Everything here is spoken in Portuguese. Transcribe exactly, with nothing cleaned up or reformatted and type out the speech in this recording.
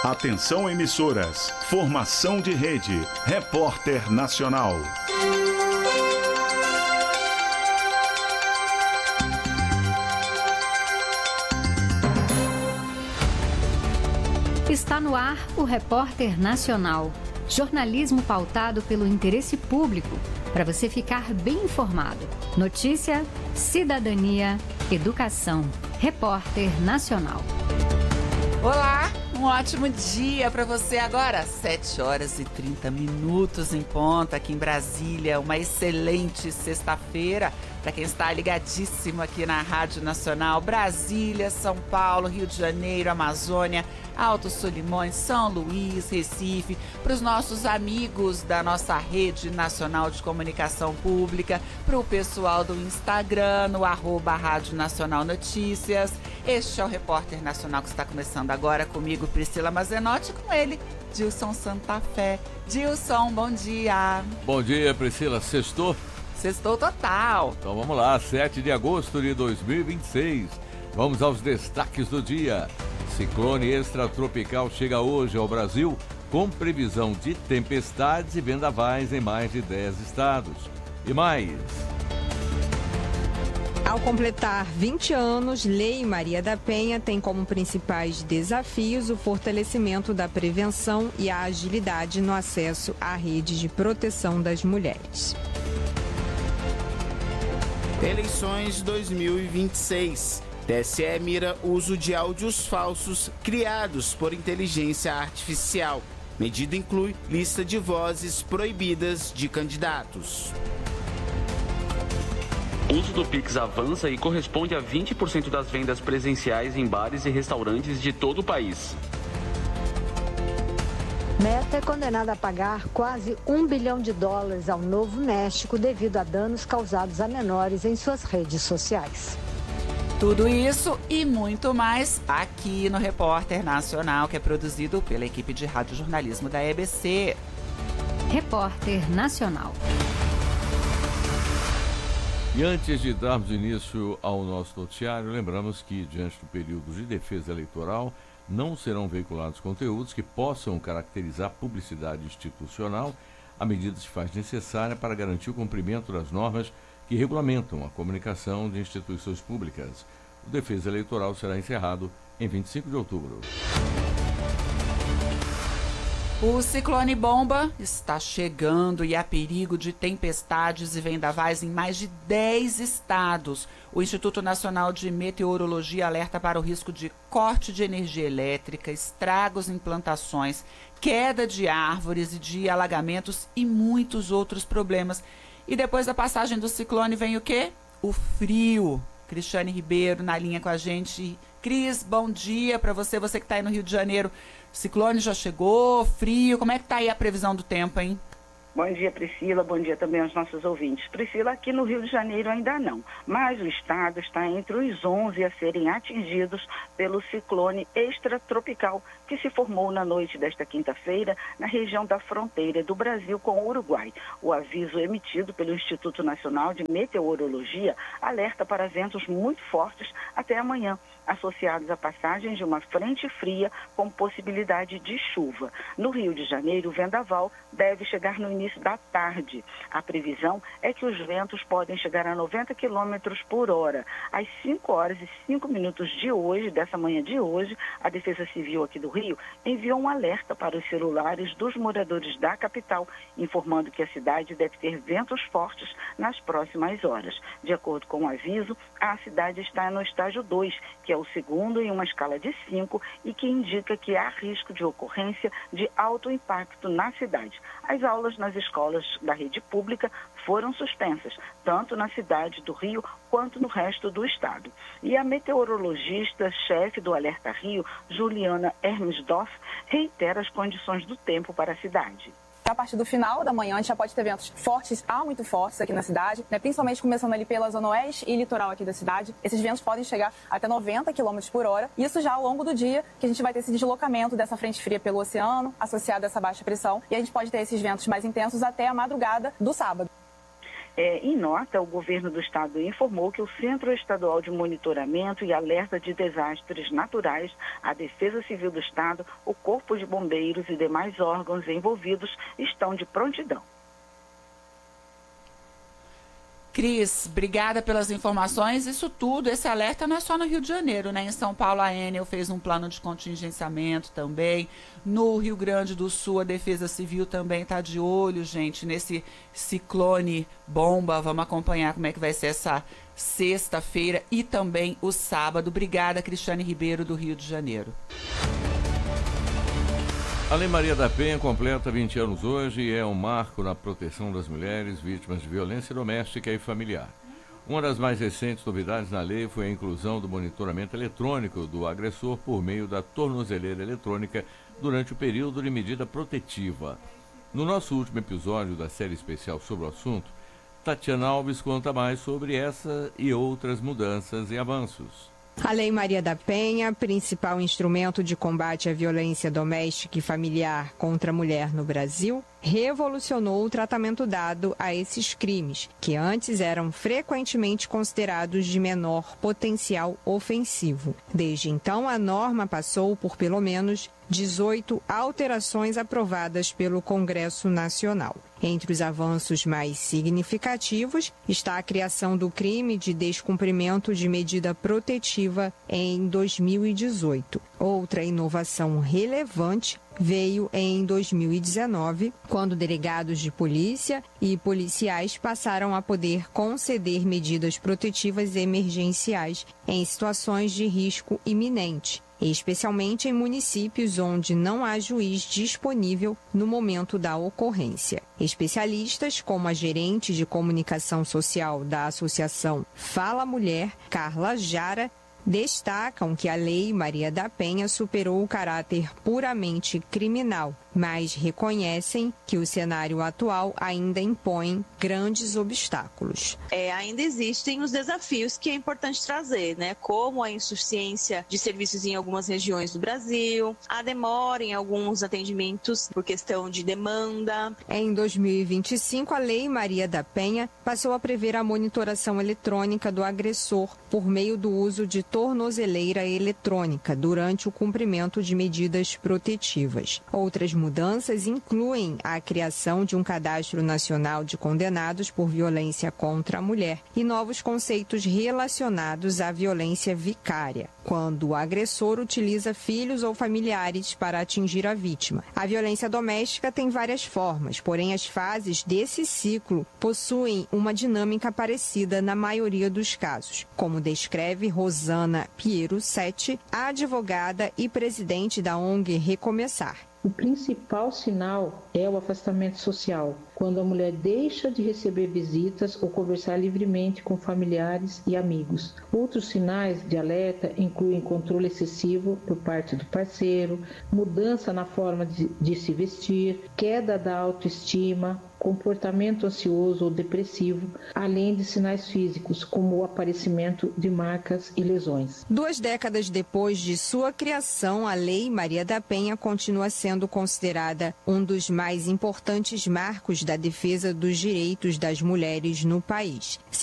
Atenção emissoras, formação de rede, Repórter Nacional. Está no ar o Repórter Nacional. Jornalismo pautado pelo interesse público, para você ficar bem informado. Notícia, cidadania, educação. Repórter Nacional. Olá, um ótimo dia para você agora. sete horas e trinta minutos em ponta aqui em Brasília. Uma excelente sexta-feira para quem está ligadíssimo aqui na Rádio Nacional. Brasília, São Paulo, Rio de Janeiro, Amazônia, Alto Solimões, São Luís, Recife, para os nossos amigos da nossa rede nacional de comunicação pública, para o pessoal do Instagram, no arroba Rádio Nacional Notícias. Este é o Repórter Nacional que está começando agora comigo, Priscila Mazenotti, e com ele, Dilson Santa Fé. Dilson, bom dia. Bom dia, Priscila. Sextou? Sextou total. Então vamos lá, sete de agosto de dois mil e vinte e seis. Vamos aos destaques do dia. Ciclone extratropical chega hoje ao Brasil com previsão de tempestades e vendavais em mais de dez estados. E mais... Ao completar vinte anos, Lei Maria da Penha tem como principais desafios o fortalecimento da prevenção e a agilidade no acesso à rede de proteção das mulheres. Eleições dois mil e vinte e seis. T S E mira uso de áudios falsos criados por inteligência artificial. Medida inclui lista de vozes proibidas de candidatos. O uso do Pix avança e corresponde a vinte por cento das vendas presenciais em bares e restaurantes de todo o país. Meta é condenada a pagar quase um bilhão de dólares ao Novo México devido a danos causados a menores em suas redes sociais. Tudo isso e muito mais aqui no Repórter Nacional, que é produzido pela equipe de radiojornalismo da E B C. Repórter Nacional. E antes de darmos início ao nosso noticiário, lembramos que, diante do período de defesa eleitoral, não serão veiculados conteúdos que possam caracterizar publicidade institucional. A medida se faz necessária para garantir o cumprimento das normas que regulamentam a comunicação de instituições públicas. O defesa eleitoral será encerrado em vinte e cinco de outubro. O ciclone bomba está chegando e há perigo de tempestades e vendavais em mais de dez estados. O Instituto Nacional de Meteorologia alerta para o risco de corte de energia elétrica, estragos em plantações, queda de árvores e de alagamentos e muitos outros problemas. E depois da passagem do ciclone vem o quê? O frio. Cristiane Ribeiro na linha com a gente. Cris, bom dia para você, você que está aí no Rio de Janeiro. O ciclone já chegou, frio, como é que está aí a previsão do tempo, hein? Bom dia, Priscila. Bom dia também aos nossos ouvintes. Priscila, aqui no Rio de Janeiro ainda não, mas o estado está entre os onze a serem atingidos pelo ciclone extratropical que se formou na noite desta quinta-feira na região da fronteira do Brasil com o Uruguai. O aviso emitido pelo Instituto Nacional de Meteorologia alerta para ventos muito fortes até amanhã, associados à passagem de uma frente fria com possibilidade de chuva. No Rio de Janeiro, o vendaval deve chegar no início da tarde. A previsão é que os ventos podem chegar a noventa quilômetros por hora. Às cinco horas e cinco minutos de hoje, dessa manhã de hoje, a Defesa Civil aqui do Rio enviou um alerta para os celulares dos moradores da capital, informando que a cidade deve ter ventos fortes nas próximas horas. De acordo com o aviso, a cidade está no estágio dois, que é o segundo em uma escala de cinco e que indica que há risco de ocorrência de alto impacto na cidade. As aulas nas escolas da rede pública foram suspensas, tanto na cidade do Rio quanto no resto do estado. E a meteorologista-chefe do Alerta Rio, Juliana Hermsdorf, reitera as condições do tempo para a cidade. A partir do final da manhã, a gente já pode ter ventos fortes a muito fortes aqui na cidade, né? Principalmente começando ali pela zona oeste e litoral aqui da cidade. Esses ventos podem chegar até noventa quilômetros por hora. Isso já ao longo do dia, que a gente vai ter esse deslocamento dessa frente fria pelo oceano, associado a essa baixa pressão. E a gente pode ter esses ventos mais intensos até a madrugada do sábado. É, em nota, o governo do estado informou que o Centro Estadual de Monitoramento e Alerta de Desastres Naturais, a Defesa Civil do Estado, o Corpo de Bombeiros e demais órgãos envolvidos estão de prontidão. Cris, obrigada pelas informações. Isso tudo, esse alerta não é só no Rio de Janeiro, né? Em São Paulo, a Enel fez um plano de contingenciamento também. No Rio Grande do Sul, a Defesa Civil também está de olho, gente, nesse ciclone bomba. Vamos acompanhar como é que vai ser essa sexta-feira e também o sábado. Obrigada, Cristiane Ribeiro, do Rio de Janeiro. A Lei Maria da Penha completa vinte anos hoje e é um marco na proteção das mulheres vítimas de violência doméstica e familiar. Uma das mais recentes novidades na lei foi a inclusão do monitoramento eletrônico do agressor por meio da tornozeleira eletrônica durante o período de medida protetiva. No nosso último episódio da série especial sobre o assunto, Tatiana Alves conta mais sobre essa e outras mudanças e avanços. A Lei Maria da Penha, principal instrumento de combate à violência doméstica e familiar contra a mulher no Brasil, revolucionou o tratamento dado a esses crimes, que antes eram frequentemente considerados de menor potencial ofensivo. Desde então, a norma passou por pelo menos dezoito alterações aprovadas pelo Congresso Nacional. Entre os avanços mais significativos está a criação do crime de descumprimento de medida protetiva em dois mil e dezoito. Outra inovação relevante veio em dois mil e dezenove, quando delegados de polícia e policiais passaram a poder conceder medidas protetivas emergenciais em situações de risco iminente, especialmente em municípios onde não há juiz disponível no momento da ocorrência. Especialistas, como a gerente de comunicação social da Associação Fala Mulher, Carla Jara, destacam que a Lei Maria da Penha superou o caráter puramente criminal, mas reconhecem que o cenário atual ainda impõe grandes obstáculos. É, ainda existem os desafios que é importante trazer, né? Como a insuficiência de serviços em algumas regiões do Brasil, a demora em alguns atendimentos por questão de demanda. Em dois mil e vinte e cinco, a Lei Maria da Penha passou a prever a monitoração eletrônica do agressor por meio do uso de tornozeleira eletrônica durante o cumprimento de medidas protetivas. Outras mudanças incluem a criação de um cadastro nacional de condenados por violência contra a mulher e novos conceitos relacionados à violência vicária, quando o agressor utiliza filhos ou familiares para atingir a vítima. A violência doméstica tem várias formas, porém as fases desse ciclo possuem uma dinâmica parecida na maioria dos casos, como descreve Rosana Piero Sete, advogada e presidente da O N G Recomeçar. O principal sinal é o afastamento social, quando a mulher deixa de receber visitas ou conversar livremente com familiares e amigos. Outros sinais de alerta incluem controle excessivo por parte do parceiro, mudança na forma de, de se vestir, queda da autoestima, comportamento ansioso ou depressivo, além de sinais físicos, como o aparecimento de marcas e lesões. Duas décadas depois de sua criação, a Lei Maria da Penha continua sendo considerada um dos mais importantes marcos da defesa dos direitos das mulheres no país.